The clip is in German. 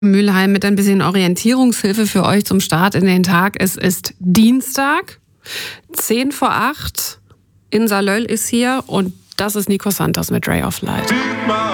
Mülheim mit ein bisschen Orientierungshilfe für euch zum Start in den Tag. Es ist Dienstag, 7:50. Insa Löll ist hier und das ist Nico Santos mit Ray of Light.